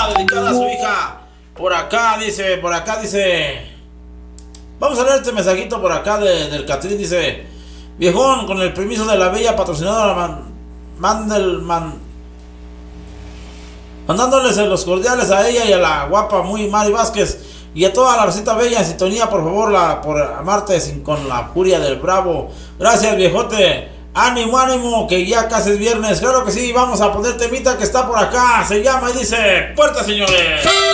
dedicada a su hija. Por acá dice. Vamos a leer este mensajito por acá del Catrín. Dice: viejón, con el permiso de la bella patrocinadora mandándoles los cordiales a ella y a la guapa muy Mari Vázquez y a toda la recita bella en sintonía, por favor, por amarte con la furia del bravo. Gracias, viejote. Ánimo, que ya casi es viernes. Claro que sí, vamos a poner temita que está por acá. Se llama y dice: puerta, señores.